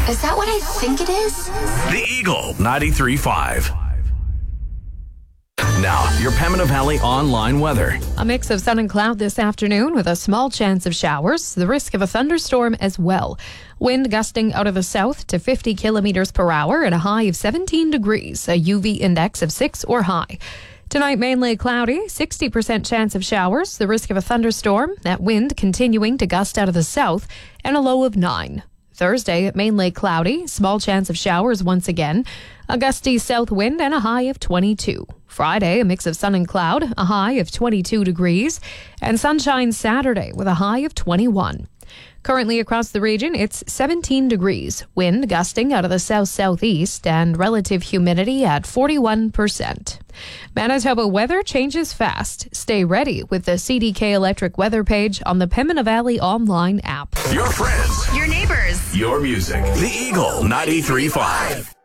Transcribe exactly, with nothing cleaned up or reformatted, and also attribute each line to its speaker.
Speaker 1: Is that what I think it is?
Speaker 2: The Eagle ninety-three point five. Now, your Pembina Valley online weather.
Speaker 3: A mix of sun and cloud this afternoon with a small chance of showers, the risk of a thunderstorm as well. Wind gusting out of the south to fifty kilometers per hour and a high of seventeen degrees, a U V index of six or high. Tonight, mainly cloudy, sixty percent chance of showers, the risk of a thunderstorm, that wind continuing to gust out of the south, and a low of nine. Thursday, mainly cloudy, small chance of showers once again, a gusty south wind and a high of twenty-two. Friday, a mix of sun and cloud, a high of twenty-two degrees, and sunshine Saturday with a high of twenty-one. Currently across the region, it's seventeen degrees, wind gusting out of the south-southeast, and relative humidity at forty-one percent. Manitoba weather changes fast. Stay ready with the C D K Electric weather page on the Pembina Valley online app.
Speaker 2: Your friends.
Speaker 1: Your neighbors.
Speaker 2: Your music. The Eagle ninety-three point five.